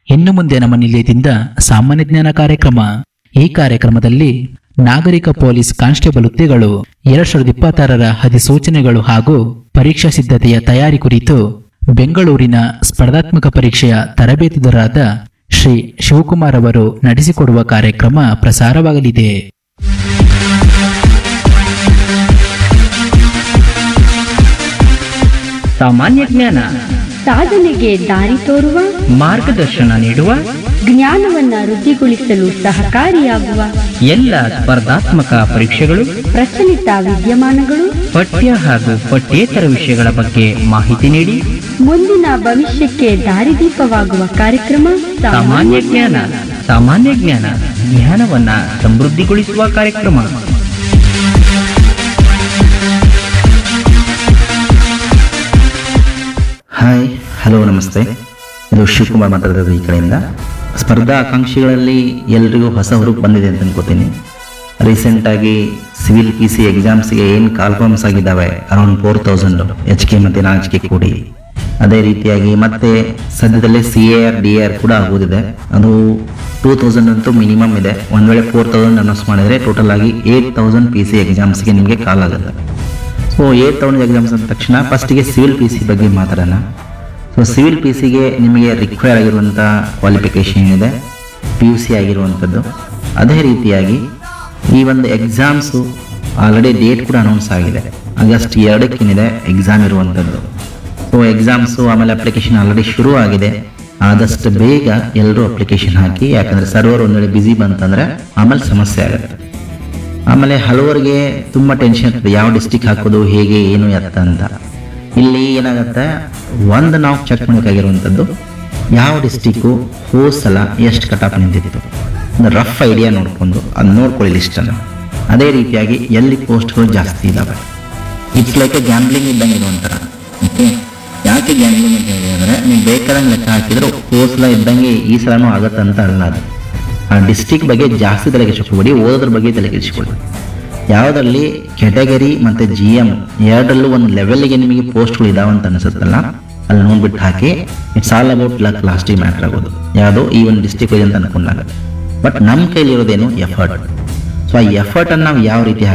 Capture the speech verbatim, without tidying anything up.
ಇನ್ನು ಮುಂದೆ ನಮ್ಮ ನಿಲಯದಿಂದ ಸಾಮಾನ್ಯ ಜ್ಞಾನ ಕಾರ್ಯಕ್ರಮ. ಈ ಕಾರ್ಯಕ್ರಮದಲ್ಲಿ ನಾಗರಿಕ ಪೊಲೀಸ್ ಕಾನ್ಸ್ಟೇಬಲ್ ಹುದ್ದೆಗಳು ಎರಡ್ ಸಾವಿರದ ಇಪ್ಪತ್ತಾರರ ಅಧಿಸೂಚನೆಗಳು ಹಾಗೂ ಪರೀಕ್ಷಾ ಸಿದ್ಧತೆಯ ತಯಾರಿ ಕುರಿತು ಬೆಂಗಳೂರಿನ ಸ್ಪರ್ಧಾತ್ಮಕ ಪರೀಕ್ಷೆಯ ತರಬೇತುದಾರರಾದ ಶ್ರೀ ಶಿವಕುಮಾರ್ ಅವರು ನಡೆಸಿಕೊಡುವ ಕಾರ್ಯಕ್ರಮ ಪ್ರಸಾರವಾಗಲಿದೆ. ಸಾಮಾನ್ಯ ಜ್ಞಾನ ಸಾಧನೆಗೆ ದಾರಿ ತೋರುವ, ಮಾರ್ಗದರ್ಶನ ನೀಡುವ, ಜ್ಞಾನವನ್ನ ವೃದ್ಧಿಗೊಳಿಸಲು ಸಹಕಾರಿಯಾಗುವ ಎಲ್ಲ ಸ್ಪರ್ಧಾತ್ಮಕ ಪರೀಕ್ಷೆಗಳು, ಪ್ರಚಲಿತ ವಿದ್ಯಮಾನಗಳು, ಪಠ್ಯ ಹಾಗೂ ಪಠ್ಯೇತರ ವಿಷಯಗಳ ಬಗ್ಗೆ ಮಾಹಿತಿ ನೀಡಿ ಮುಂದಿನ ಭವಿಷ್ಯಕ್ಕೆ ದಾರಿದೀಪವಾಗುವ ಕಾರ್ಯಕ್ರಮ ಸಾಮಾನ್ಯ ಜ್ಞಾನ. ಸಾಮಾನ್ಯ ಜ್ಞಾನ ಜ್ಞಾನವನ್ನ ಸಮೃದ್ಧಿಗೊಳಿಸುವ ಕಾರ್ಯಕ್ರಮ. ಹಾಯ್, ಹಲೋ, ನಮಸ್ತೆ. ಇದು ಶಿವಕುಮಾರ್ ಮಾತಾಡೋದು ಈ ಕಡೆಯಿಂದ. ಸ್ಪರ್ಧಾ ಆಕಾಂಕ್ಷಿಗಳಲ್ಲಿ ಎಲ್ರಿಗೂ ಹೊಸ ಹುರುಪು ಬಂದಿದೆ ಅಂತ ಅನ್ಕೋತೀನಿ. ರೀಸೆಂಟಾಗಿ ಸಿವಿಲ್ ಪಿ ಸಿ ಎಕ್ಸಾಮ್ಸ್ಗೆ ಏನು ಕಾಲ್ಫಾರ್ಮ್ಸ್ ಆಗಿದ್ದಾವೆ around four thousand H K ಮತ್ತು ನಾನ್ ಎಚ್ ಕೆ ಕೂಡಿ. ಅದೇ ರೀತಿಯಾಗಿ ಮತ್ತೆ ಸದ್ಯದಲ್ಲೇ C A R D R ಕೂಡ ಆಗೋದಿದೆ. ಅದು ಟೂ ತೌಸಂಡ್ ಅಂತೂ ಮಿನಿಮಮ್ ಇದೆ. ಒಂದು ವೇಳೆ ಫೋರ್ ತೌಸಂಡ್ ಅನೌನ್ಸ್ ಮಾಡಿದರೆ ಟೋಟಲ್ ಆಗಿ ಏಟ್ ತೌಸಂಡ್ ಪಿ ಸಿ ಎಕ್ಸಾಮ್ಸ್ಗೆ ನಿಮಗೆ ಕಾಲ್ ಆಗುತ್ತೆ. ಸೊ ಏಟ್ ತೌಸಂಡ್ ಎಕ್ಸಾಮ್ಸ್ ಅಂದ ತಕ್ಷಣ ಫಸ್ಟಿಗೆ ಸಿವಿಲ್ ಪಿ ಸಿ ಬಗ್ಗೆ ಮಾತಾಡೋಣ. ಸೊ ಸಿವಿಲ್ ಪಿ ಸಿಗೆ ನಿಮಗೆ ರಿಕ್ವೈರ್ ಆಗಿರುವಂಥ ಕ್ವಾಲಿಫಿಕೇಷನ್ ಏನಿದೆ, ಪಿ ಯು ಸಿ ಆಗಿರುವಂಥದ್ದು. ಅದೇ ರೀತಿಯಾಗಿ ಈ ಒಂದು ಎಕ್ಸಾಮ್ಸು ಆಲ್ರೆಡಿ ಡೇಟ್ ಕೂಡ ಅನೌನ್ಸ್ ಆಗಿದೆ. ಆಗಸ್ಟ್ ಎರಡಕ್ಕೇನಿದೆ ಎಕ್ಸಾಮ್ ಇರುವಂಥದ್ದು. ಸೊ ಎಕ್ಸಾಮ್ಸು ಆಮೇಲೆ ಅಪ್ಲಿಕೇಶನ್ ಆಲ್ರೆಡಿ ಶುರು ಆಗಿದೆ. ಆದಷ್ಟು ಬೇಗ ಎಲ್ಲರೂ ಅಪ್ಲಿಕೇಶನ್ ಹಾಕಿ, ಯಾಕಂದರೆ ಸರ್ವರ್ ಒಂದು ವೇಳೆ ಬ್ಯುಸಿ ಬಂತಂದರೆ ಆಮೇಲೆ ಸಮಸ್ಯೆ ಆಗುತ್ತೆ. ಆಮೇಲೆ ಹಲವರಿಗೆ ತುಂಬ ಟೆನ್ಷನ್ ಇರ್ತದೆ, ಯಾವ ಡಿಸ್ಟಿಕ್ ಹಾಕೋದು, ಹೇಗೆ, ಏನು ಎತ್ತ ಅಂತ. ಇಲ್ಲಿ ಏನಾಗುತ್ತೆ, ಒಂದು ನಾವು ಚೆಕ್ ಮಾಡಬೇಕಾಗಿರುವಂಥದ್ದು, ಯಾವ ಡಿಸ್ಟಿಕ್ಕು ಹೋದ ಸಲ ಎಷ್ಟು ಕಟಾಪ್ ನಿಂತಿತ್ತು, ಒಂದು ರಫ್ ಐಡಿಯಾ ನೋಡಿಕೊಂಡು ಅದು ನೋಡ್ಕೊಳ್ಳಿ ಲಿಸ್ಟನ್ನು. ಅದೇ ರೀತಿಯಾಗಿ ಎಲ್ಲಿ ಪೋಸ್ಟ್ಗಳು ಜಾಸ್ತಿ ಇದ್ದಾವೆ. ಇಟ್ಸ್ ಲೈಕ್ ಎ ಗ್ಯಾಮ್ಲಿಂಗ್ ಇದ್ದಂಗೆ ಇರುವಂಥರ. ಓಕೆ, ಯಾಕೆ ಗ್ಯಾಮ್ಲಿಂಗ್ ಅಂತ ಹೇಳಿ ಅಂದರೆ, ನೀವು ಬೇಕಾದಂಗೆ ಲೆಕ್ಕ ಹಾಕಿದ್ರೆ ಹೋದ ಸಲ ಇದ್ದಂಗೆ ಈ ಸಲನೂ ಆಗುತ್ತಂತ ಅಲ್ಲ. ಅದು ಆ ಡಿಸ್ಟಿಕ್ ಬಗ್ಗೆ ಜಾಸ್ತಿ ತಲೆಗೆಡಿಸ್ಕೊಬೇಡಿ, ಓದೋದ್ರ ಬಗ್ಗೆ ತಲೆಗೆಡಿಸ್ಕೊಳ್ಳಿ. ಯಾವುದರಲ್ಲಿ ಕ್ಯಾಟಗರಿ ಮತ್ತು ಜಿ ಎಮ್ ಎರಡರಲ್ಲೂ ಒಂದು ಲೆವೆಲ್ಗೆ ನಿಮಗೆ ಪೋಸ್ಟ್ಗಳು ಇದಾವೆ ಅಂತ ಅನಿಸುತ್ತಲ್ಲ, ಅಲ್ಲಿ ನೋಡ್ಬಿಟ್ಟು ಹಾಕಿ. ಇಟ್ಸ್ ಆಲ್ ಅಬೌಟ್ ಲಕ್, ಲಾಸ್ಟಿಗೆ ಮ್ಯಾಟ್ರ್ ಆಗೋದು ಯಾವುದೋ ಈ ಒಂದು ಡಿಸ್ಟಿಕ್ ಇದೆ ಅಂತ ಅನ್ಕೊಂಡಾಗ. ಬಟ್ ನಮ್ಮ ಕೈಲಿ ಇರೋದೇನು ಎಫರ್ಟ್. ಸೊ ಆ ಎಫರ್ಟನ್ನು ನಾವು ಯಾವ ರೀತಿ